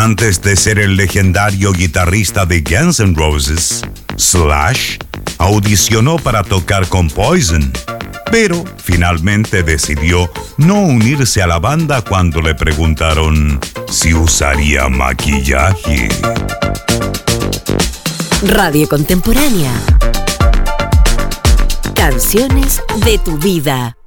Antes de ser el legendario guitarrista de Guns N' Roses, Slash audicionó para tocar con Poison, pero finalmente decidió no unirse a la banda cuando le preguntaron si usaría maquillaje. Radio Contemporánea. Canciones de tu vida.